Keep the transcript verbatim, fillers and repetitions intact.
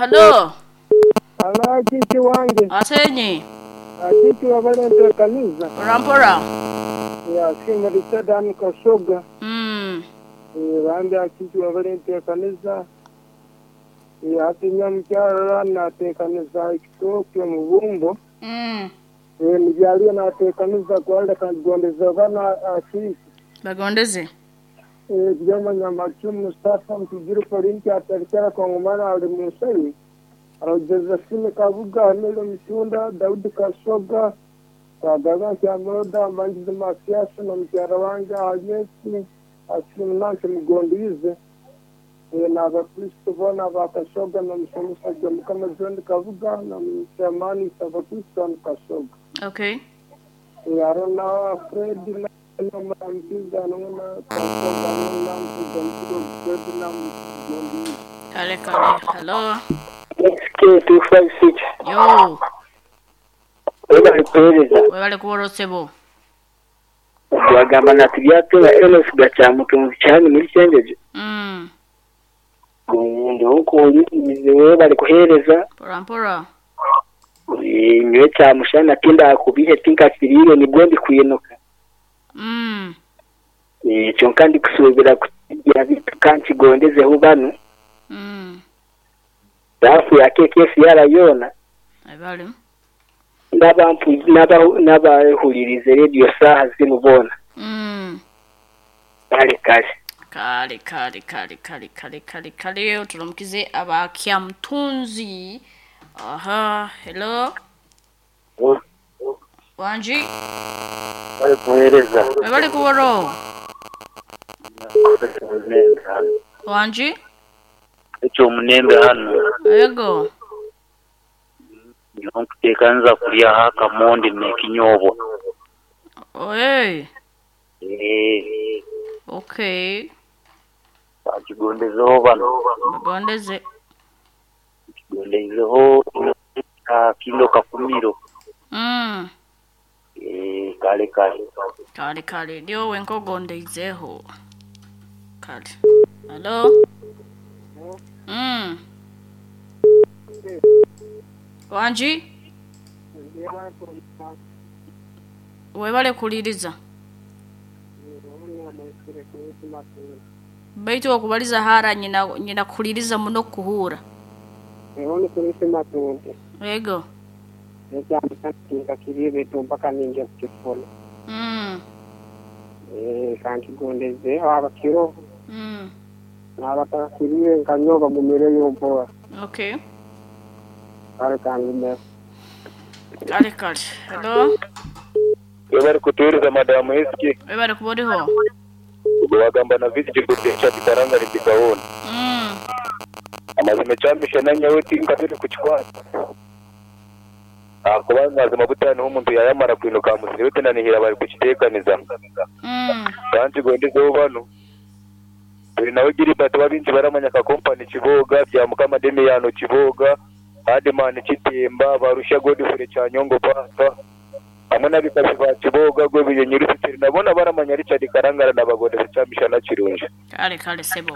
Hello. Ala kiki wange. Asenyi. Kiki wabalente kanisa. Rampora. Ya sima risadan Kashoga. Mm. Eh bande kiki wabalente kanisa. Ya atinya mkyara na te kanisa ikitoke mubumbo. Mm. Eh nijalia na te kanisa kwenda kagondeza bana asisi. Bagondeze. Eh jama nyama chum Mustafa mtujuru porinki atakara kongomana ali musai. Arojeza sime kabuga hanelo mishunda Daudi Kashoga. Kagaga kyamoda manjize mafiasha na mkyara wange Agnes asimnanke mgondize. E na bakristo bona bakashoga na msomesa kama zondi kavuga na mshamani sabakristo na Kashoga. Okay. Yaro na Fred na na mpiza na na Kashoga na mpiza Fred na mgondize. Kale kale. Hello. S K two five six. Yo. Oba lipereza. Webale kuborosebo. Wagamba na tibyato na Enos gachamuke mu cyane muri cyengeje. Mm. Kundi uko yize bali kuhereza. Porampora. Nyo cha mushana tinda kubihe tinka kirire ni bwondi kwinuka. Mm. Eh cyo kandi kusubira kugira bitu kanci gondeze hubano. Mm. Dafu ya kekesi yarayona. Abale. Nabampu naba nabahulirize radio saha zimubona. Mm. Kale kale. Kale kale kale kale kale kale kale turamkize abakia mtunzi. Aha, hello. Oh. Wanji. Bali kuhereza. Webale kuboro. Wanji. Icyo munembe hano. Yego. Nyokutekanza kulia haka monde ne kinyobo. Oye. Eh. Okay. Bakigondezo bano. Bagondeze. Bakigondezo ka kilo kakumiro. Mm. Eh kale kale. Kale kale ndio wenko gondeizeho. Kale. Hello. Mm. Wanji? Webale kuliriza. Baitu wakubaliza hara nyina nyina kuliriza muno kuhura. Eone kulise matunde. Yego. Nja mtanka kiribe to mpaka ninge kifolo. Mm. Eh kanki gondeze aba kiro. Mm. Na bata kiribe nkanyoba mumere yompoa. Okay. Kale kangume. Kale kale. Hello. Webari kutuiriza madamu eski. Webale kubodiho. Wagamba na visi jikutisha bitaranga litikaona. Mm. Amazime chamisha nanya weti nkabiri kuchikwana. Akubanza azima butani umuntu yayamara kwinuka musire wete nanihira bari kukitekaniza. Mm. Kandi gondezo bano. Turi nawe giri bato babinzi baramanya ka company kiboga bya mukama demi yano kiboga. Ademane kitemba barusha Godfrey cyanyongo pasta. Amana bikazi ba kiboga gwe biye nyiri tiri nabona baramanya Richard Karangara nabagode cyamisha na kirunje. Kale kale sebo.